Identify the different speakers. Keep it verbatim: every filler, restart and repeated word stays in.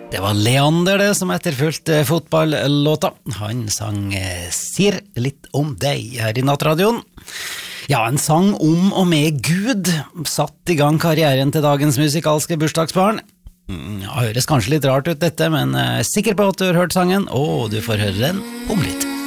Speaker 1: Det var Leander det som etterfulgte fotballåta. Han sang eh, «Sier litt om deg» her i Nattradioen. Ja, en sang om og med Gud satt i gang karrieren til dagens musikalske bursdagsbarn. Ja, høres kanskje litt rart ut dette, men eh, sikker på at du har hørt sangen, og du får høre den om litt.